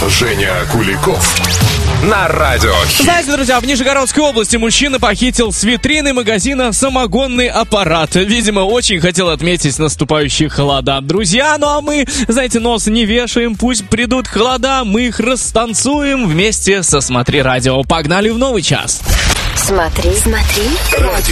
Женя Куликов на радио. Знаете, друзья, в Нижегородской области мужчина похитил с витрины магазина самогонный аппарат. Видимо, очень хотел отметить наступающие холода. Друзья, ну а мы, знаете, нос не вешаем, пусть придут холода, мы их растанцуем вместе со «Смотри радио». Погнали в новый час. Смотри, смотри. Радио.